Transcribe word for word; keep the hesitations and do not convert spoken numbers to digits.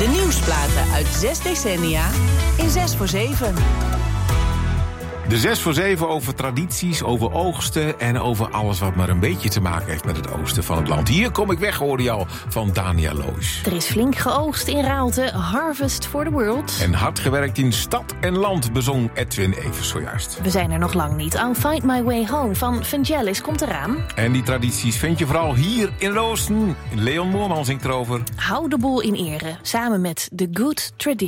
De nieuwsplaten uit zes decennia in zes voor zeven. De zes voor zeven over tradities, over oogsten en over alles wat maar een beetje te maken heeft met het oosten van het land. Hier kom ik weg, hoorde je al, van Daniel Loos. Er is flink geoogst in Raalte, Harvest for the World. En hard gewerkt in stad en land, bezong Edwin Evers zojuist. We zijn er nog lang niet. I'll Find My Way Home van Vangelis komt eraan. En die tradities vind je vooral hier in het oosten. Leon Moorman zingt erover. Hou de boel in ere, samen met The Good Tradition.